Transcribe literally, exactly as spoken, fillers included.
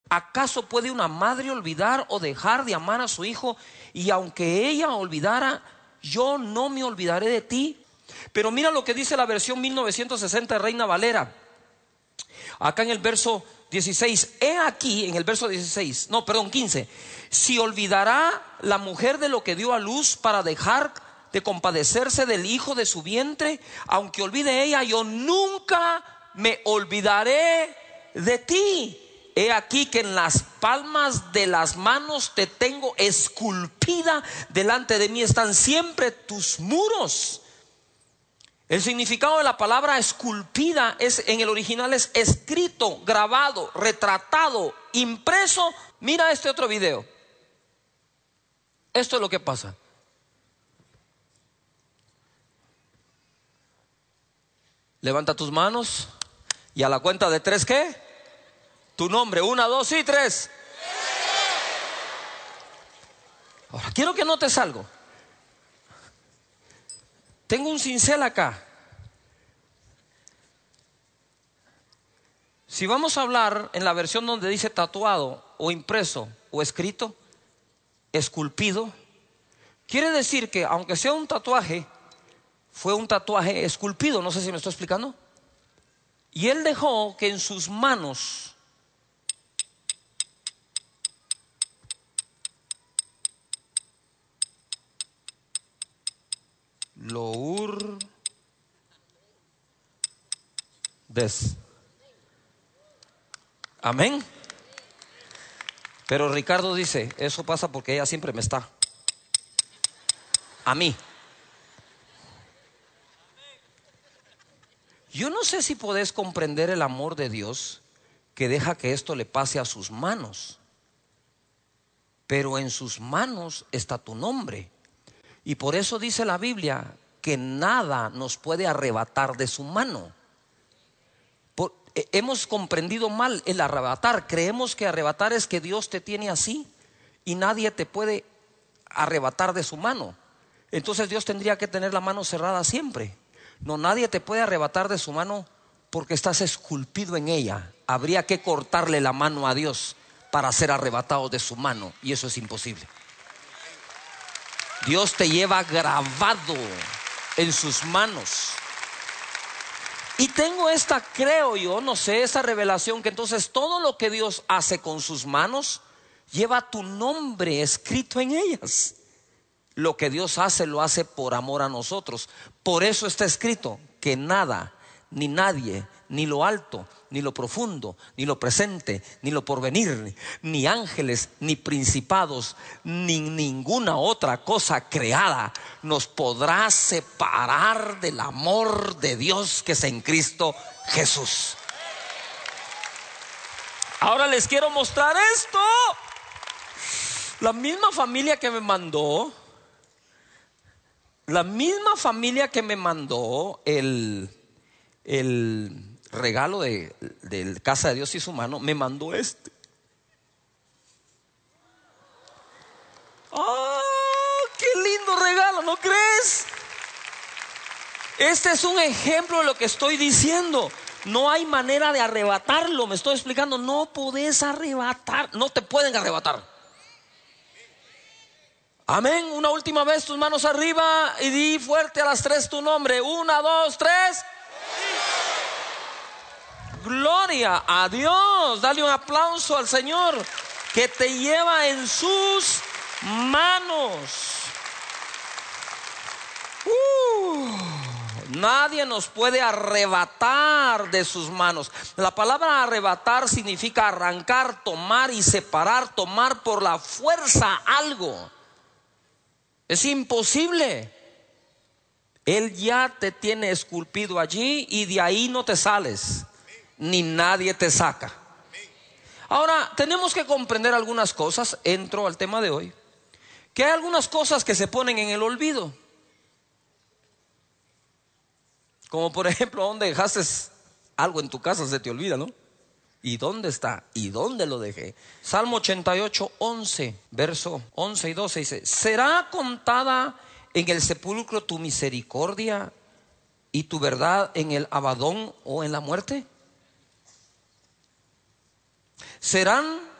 ¿Acaso puede una madre olvidar o dejar de amar a su hijo? Y aunque ella olvidara, yo no me olvidaré de ti. Pero mira lo que dice la versión mil novecientos sesenta de Reina Valera. Acá en el verso dieciséis, he aquí, en el verso dieciséis, no, perdón, quince. Si olvidará la mujer de lo que dio a luz para dejar de compadecerse del hijo de su vientre, aunque olvide ella, yo nunca me olvidaré de ti. He aquí que en las palmas de las manos te tengo esculpida, delante de mí están siempre tus muros. El significado de la palabra esculpida es, en el original, es escrito, grabado, retratado, impreso. Mira este otro video. Esto es lo que pasa. Levanta tus manos y a la cuenta de tres, ¿qué? Tu nombre, una, dos y tres. Ahora quiero que notes algo. Tengo un cincel acá. Si vamos a hablar en la versión donde dice tatuado o impreso o escrito, esculpido, quiere decir que aunque sea un tatuaje, fue un tatuaje esculpido. No sé si me estoy explicando. Y él dejó que en sus manos Lourdes. Amén. Pero Ricardo dice, eso pasa porque ella siempre me está a mí. Yo no sé si podés comprender el amor de Dios que deja que esto le pase a sus manos, pero en sus manos está tu nombre. Y por eso dice la Biblia que nada nos puede arrebatar de su mano. Por, eh, hemos comprendido mal el arrebatar. Creemos que arrebatar es que Dios te tiene así y nadie te puede arrebatar de su mano. Entonces Dios tendría que tener la mano cerrada siempre. No, nadie te puede arrebatar de su mano porque estás esculpido en ella. Habría que cortarle la mano a Dios para ser arrebatado de su mano, y eso es imposible. Dios te lleva grabado en sus manos. Y tengo esta, creo yo, no sé, esa revelación que entonces todo lo que Dios hace con sus manos lleva tu nombre escrito en ellas. Lo que Dios hace lo hace por amor a nosotros. Por eso está escrito que nada, ni nadie, ni lo alto, ni lo profundo, ni lo presente, ni lo porvenir, ni ángeles, ni principados, ni ninguna otra cosa creada nos podrá separar del amor de Dios que es en Cristo Jesús. Ahora les quiero mostrar esto. La misma familia que me mandó La misma familia que me mandó el, el regalo de, de Casa de Dios y su mano, me mandó este. ¡Oh, qué lindo regalo! ¿No crees? Este es un ejemplo de lo que estoy diciendo. No hay manera de arrebatarlo. Me estoy explicando. No podés arrebatar. No te pueden arrebatar. Amén. Una última vez, tus manos arriba y di fuerte a las tres tu nombre. Una, dos, tres. Gloria a Dios. Dale un aplauso al Señor que te lleva en sus manos. Uh, nadie nos puede arrebatar de sus manos. La palabra arrebatar significa arrancar, tomar y separar, tomar por la fuerza algo. Es imposible. Él ya te tiene esculpido allí y de ahí no te sales, ni nadie te saca. Ahora, tenemos que comprender algunas cosas. Entro al tema de hoy. Que hay algunas cosas que se ponen en el olvido. Como por ejemplo, ¿dónde dejaste algo en tu casa? Se te olvida, ¿no? ¿Y dónde está? ¿Y dónde lo dejé? Salmo ochenta y ocho, once, verso once y doce dice: ¿será contada en el sepulcro tu misericordia y tu verdad en el Abadón o en la muerte? ¿Serán